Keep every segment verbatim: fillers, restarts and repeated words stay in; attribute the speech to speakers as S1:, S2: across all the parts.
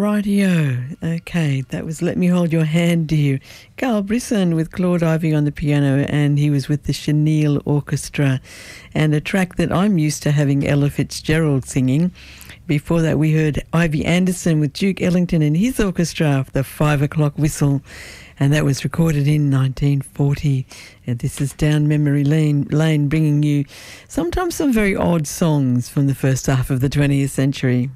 S1: Rightio. Okay, that was Let Me Hold Your Hand, Dear. Carl Brisson with Claude Ivy on the piano, and he was with the Chenille Orchestra. And a track that I'm used to having Ella Fitzgerald singing. Before that, we heard Ivy Anderson with Duke Ellington and his orchestra, The Five O'Clock Whistle. And that was recorded in nineteen forty. And this is Down Memory Lane, Lane, bringing you sometimes some very odd songs from the first half of the twentieth century.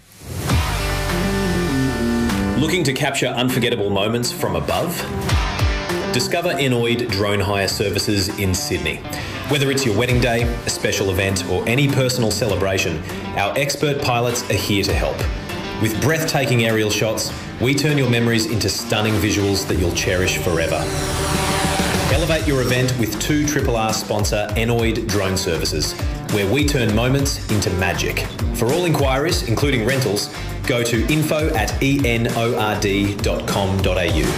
S2: Looking to capture unforgettable moments from above? Discover Enoid Drone Hire Services in Sydney. Whether it's your wedding day, a special event, or any personal celebration, our expert pilots are here to help. With breathtaking aerial shots, we turn your memories into stunning visuals that you'll cherish forever. Elevate your event with two R R R sponsor Enoid Drone Services, where we turn moments into magic. For all inquiries, including rentals, go to info at enord dot com dot a u.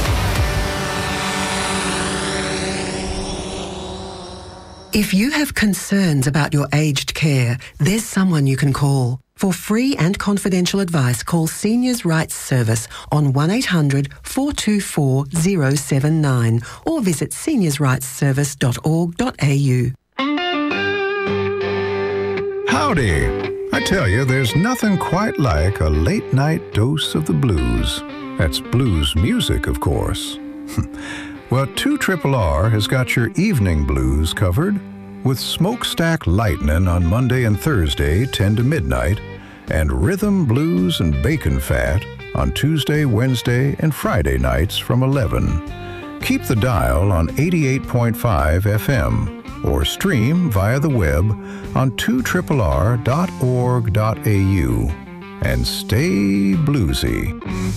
S3: If you have concerns about your aged care, there's someone you can call. For free and confidential advice, call Seniors Rights Service on one eight hundred four two four zero seven nine or visit seniors rights service dot org dot a u.
S4: Howdy! I tell you, there's nothing quite like a late-night dose of the blues. That's blues music, of course. Well, two R R R has got your evening blues covered with Smokestack Lightnin' on Monday and Thursday, ten to midnight, and Rhythm, Blues, and Bacon Fat on Tuesday, Wednesday, and Friday nights from eleven. Keep the dial on eighty-eight point five F M or stream via the web on two R R R dot org dot a u. And stay bluesy.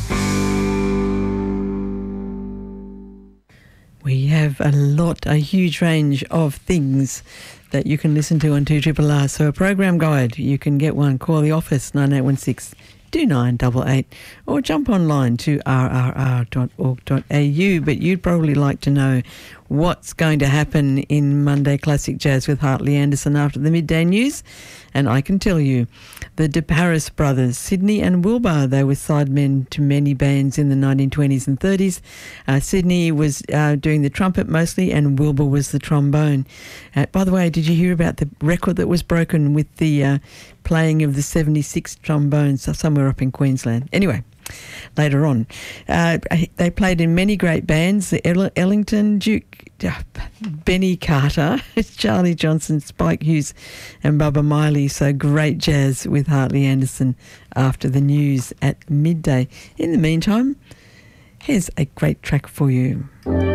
S1: We have a lot, a huge range of things that you can listen to on two R R R. So a program guide, you can get one. Call the office, nine eight one six, two nine eight eight, or jump online to r r r dot org dot a u. But you'd probably like to know what's going to happen in Monday Classic Jazz with Hartley Anderson after the midday news. And I can tell you, the De Paris brothers, Sidney and Wilbur, they were sidemen to many bands in the nineteen twenties and thirties. Uh, Sidney was uh, doing the trumpet mostly, and Wilbur was the trombone. Uh, by the way, did you hear about the record that was broken with the uh, playing of the seventy-six trombones somewhere up in Queensland? Anyway, later on. Uh, they played in many great bands, the El- Ellington, Duke, uh, Benny Carter, Charlie Johnson, Spike Hughes and Bubba Miley. So great jazz with Hartley Anderson after the news at midday. In the meantime, here's a great track for you.